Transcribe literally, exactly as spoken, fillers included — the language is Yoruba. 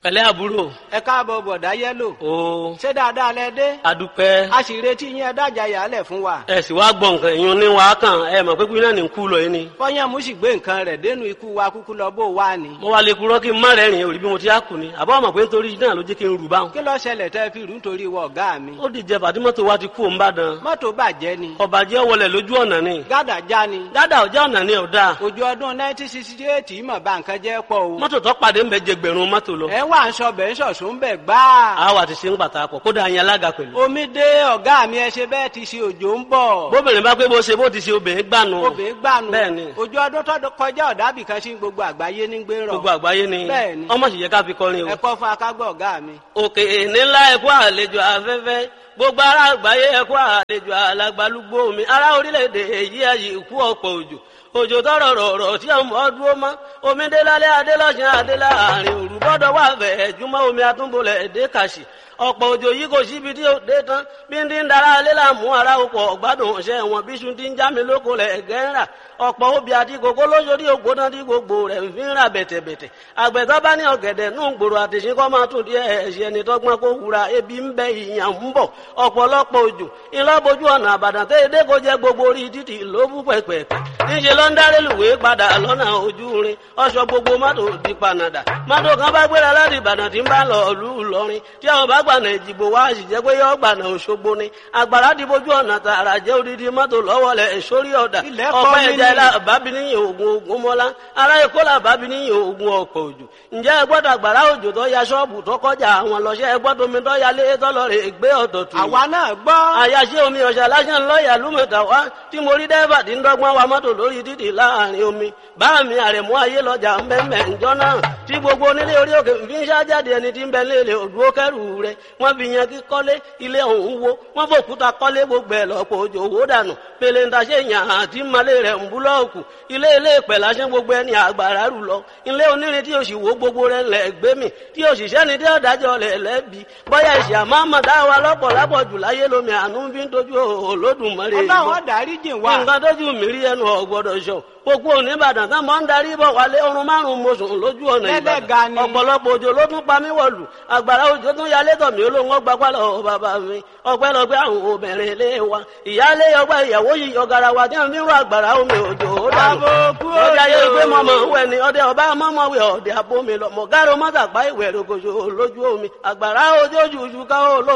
pẹ̀lẹ́ àbúrò. ẹ káàbọ̀ bọ̀dá yẹ́lò. o ṣé dáadáa lẹ dé. adúpẹ́. a sì retí yín ẹ dájà yàálẹ̀ fún wa. ẹ sì wá gbọ́ nǹkan ìyún ní wàá kàn ẹ mọ̀ pé kí náà ní kú lọ yín ni. fọyín mú sì gbé nǹkan rẹ̀ dénú ikú wa kúkú lọ bó wà ní. mo wá lè kúrọ́ kí n má rẹ́rìn òrí bí mo ti á kù ni àbá ọmọ pé nítorí náà ló jẹ́ kí n rù báwọn. kí ló ṣẹlẹ̀ tẹ́ fi rú nítorí wọ ọ̀gá mi. ó dìjẹ bàdí mọ́tò wa ti kú òun bá dán. mọ́tò bàjẹ́ ni. ọ̀bàjẹ́ wọlé lójú ọ̀nà ni. gádà já ni. gádà ọjà ọ̀nà ni ọ̀dà. òjò ọdún nineteen sixty eight yìí mọ̀ bá nǹkan jẹ́ pọ̀ o. mọ́tò tó pàdé ń bẹ jẹ gbẹ̀rún mọ́tò lọ. ẹ wà ń sọ bẹ́ẹ̀ sọ̀sùn bẹ́ẹ̀ gbáà. àwa ti ṣe ń gbàtà pọ̀ kódà yẹn alága pẹ̀lú. omi dé ọ̀gá mi ẹ ṣe bẹ́ẹ̀ ti ṣe òjò ń bọ̀. bóbìnrin bá pé bó ṣe bó ti ṣe obìnrin gbànú. obìnrin gbànú. bẹ́ẹ̀ni. òjò ọdún tó kọjá ọ̀dàbì kan sí gbogbo àgbáyé ní gbé rọ̀. gbogbo àgbáyé ni. bẹ́ẹ̀ni. ọmọ sì yẹ ká fi kọrin o. ẹ kọ́ fún akágbọ́ ọ̀gá mi. òkè nílá ẹ̀kọ́ àlejò afẹ́fẹ́ gbogbo ará àgbáyé ẹ̀kọ́ àlejò alàgbàlúgbò mi ará orílẹ̀-èdè èyí ẹ̀yìn ikú ọ̀pọ̀ òjò òjò tọrọ rọrọ tí ọmọ ọdún ọmọ omi dé lálẹ́ adé lọ́sàn adé láàrin òru bọ́dọ̀ wà fẹ́ jùmọ̀ omi àtúnbọ̀lẹ̀ èdè kàṣì ọ̀pọ̀ òjò yìí kò síbi tí ó dé tán bí ń dín dára alẹ́ làmú ara ọkọ̀ ọ̀gbádùn ọ̀sẹ̀ wọn bí sùn ti ń já mi lóko lẹ̀ gẹ́ ń rà ọ̀pọ̀ obì àti kòkó lóṣòdì ògbóná tí gbogbo rẹ̀ ń fi ń rà bẹ̀tẹ̀bẹ̀tẹ̀ àgbẹ̀tọ́ bá ní ọ̀gẹ̀dẹ̀ nù gbòòrò àtìsí kọ́ máa tún díẹ̀ ẹ̀ṣẹ̀ ẹni tọ́gbọ́n kó wura ebi ń bẹ ìyàn ń bọ̀ ọ̀pọ̀lọpọ̀ òjò ńlọ́bojú ọ̀nà àbàdàn tẹ́ edé kó jẹ́ gbogbo orí títì ló bú pẹ̀pẹ̀pẹ̀ níṣẹ́ ló ń dáré lùwé padà lọ́nà ojú rin ọ̀ṣọ́ gbogbo mọ́tò di panadà mọ́tò kan bá gbéra láti Ìbàdàn tí ń bá lọ ìlú Ìlọrin tí àwọn bá gbànà Èjìgbò wá sì jẹ́ pé yọ gbànà Òṣogbo ni àgbàrá di bójú ọ̀nà tààrà jẹ́ odidi mọ́tò lọ́wọ́ lẹ̀ sórí ọ̀dà ọ̀pẹ́ ẹ̀jẹ̀ la bábí níyìn ogun ogun mọ́lá ará Èkó la bábí níyìn ogun ọ̀pọ̀ òjò ǹjẹ́ ẹ gbọ́dọ̀ àgbàrá òjò tó ya ṣọ́ọ̀bù tó kọjá àwọn lọ́ṣẹ́ ẹ gbọ́dọ̀ omi tó ya lé tọ́lọ́rẹ̀ gbé ọ̀tọ̀ tù. àwa náà gbọ́. àyàṣe omi ọ̀ṣà lásán lọ́ọ̀yà lúmọ̀tà wá tí mo rí dẹ́fà tí ń dọ́gbọ́n wa mọ́tò lórí títì láàrin omi bá mi àrẹ̀mú ayé lọ́jà ńbẹ́ńbẹ́ ńjọ́ náà tí gbogbo onílé orí òkè fi ń ṣájáde ẹni tí ń bẹ léèlè òdúró kẹrù rẹ̀ wọ́n fi yan kí kọ́lé ilé ọ̀hún wo wọ́n fòkúta kọ́lé gbogbo ẹ̀ lọ́pọ̀ òjò owó dànù pèlè ń taṣe yàn àti malé rẹ̀ ń búlọ́ọ̀kù ilé ilé ìpẹ̀ láṣẹ gbogbo ẹni àgbàrá rù lọ ilé onírin tí òsì wo gbogbo rẹ̀ lẹ̀ gbé mi tí òṣìṣẹ́ ni tí ọ̀dájọ́ lẹ̀ lẹ́bi bọ́yá ìṣì àmọ́ dá wa lọ́pọ̀ lápọ̀ jù láyé lómi àánú fi ń tójú Olódùmarè yìí. ọlọ́run dárí jìn wá. nǹkan tójú mi rí ẹnu ọ̀gbọ́dọ̀ sọ gbogbo oníbàdàn tán mọ́ ń darí bọ̀ wálé ọrùn márùn-ún mọ́sùn lójú ọ̀nà Ìbàdàn ọ̀pọ̀lọpọ̀ òjò ló tún pa mí wọ̀lù àgbàrá òjò tún yalé tọ̀ mí olóhùn ọgbà pálọ̀ bàbá mi ọpẹ́lọpẹ́ àwọn obìnrin ilé wa ìyáálé ọgbà ìyàwó yìí ọ̀gàrà wa tí wọ́n fi ń rọ àgbàrá omi òjò ó dànù ọjà yẹ ìgbé mọ́mọ́ wẹ̀ ni ọdẹ ọba mọ́mọ́ wẹ̀ ọdẹ abómi lọ mọ̀ gáró mọ́tàpá ìwẹ̀ rògbòṣò lójú omi àgbàrá òjò jùjú ká ó lọ